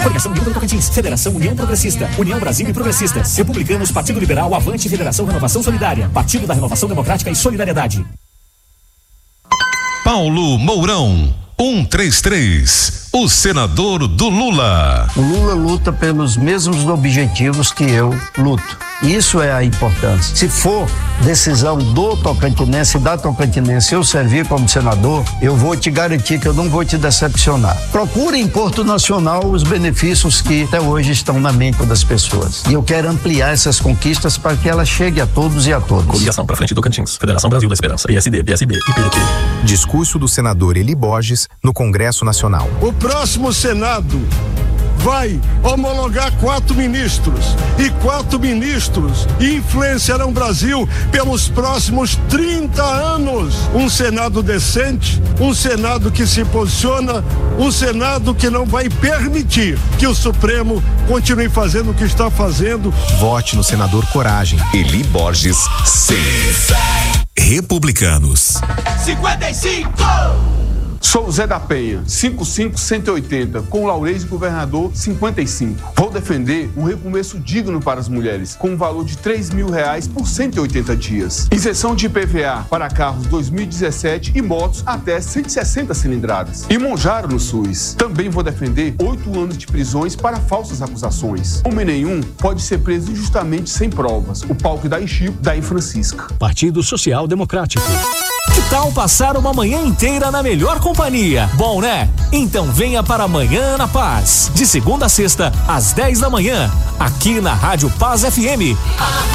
Coligação União do Tocantins, Federação União Progressista, União Brasil e Progressistas, Republicanos, Partido Liberal, Avante, Federação Renovação Solidária, Partido da Renovação Democrática e Solidariedade. Paulo Mourão, 133, o senador do Lula. O Lula luta pelos mesmos objetivos que eu luto. Isso é a importância. Se for decisão do tocantinense, da tocantinense, eu servir como senador, eu vou te garantir que eu não vou te decepcionar. Procure em Porto Nacional os benefícios que até hoje estão na mente das pessoas. E eu quero ampliar essas conquistas para que ela chegue a todos e a todos. Coligação pra frente do Tocantins, Federação Brasil da Esperança, PSD, PSB e PDT. Discurso do senador Eli Borges no Congresso Nacional. O próximo Senado vai homologar 4 ministros e 4 ministros influenciarão o Brasil pelos próximos 30 anos. Um Senado decente, um Senado que se posiciona, um Senado que não vai permitir que o Supremo continue fazendo o que está fazendo. Vote no senador Coragem. Eli Borges, sim. Republicanos. 55! Sou Zé da Penha, 55180, com Laurez governador 55. Vou defender um recomeço digno para as mulheres, com um valor de R$3.000 por 180 dias. Isenção de IPVA para carros 2017 e motos até 160 cilindradas. E Monjaro no SUS. Também vou defender 8 anos de prisões para falsas acusações. Homem nenhum pode ser preso injustamente sem provas. O pau que dá em Chico, dá em Francisca. Partido Social Democrático. Que tal passar uma manhã inteira na melhor companhia? Bom, né? Então venha para Amanhã na Paz, de segunda a sexta, às 10 da manhã, aqui na Rádio Paz FM.